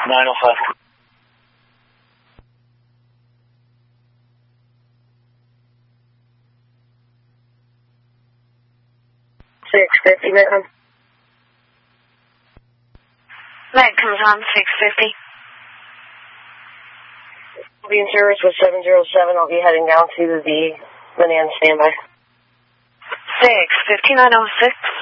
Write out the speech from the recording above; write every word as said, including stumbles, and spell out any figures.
nine oh five. six fifty, Metcom. Metcom's on six fifty. I'll be in service with seven zero seven. I'll be heading down to the Manan standby. six fifty, nine oh six.